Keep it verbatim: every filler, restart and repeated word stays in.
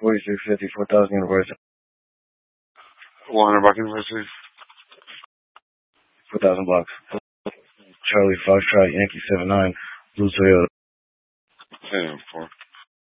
forty-six fifty, four thousand University. one hundred Block University. four thousand blocks. Charlie Foxtrot, Yankee seven nine, Blue Toyota. ten four.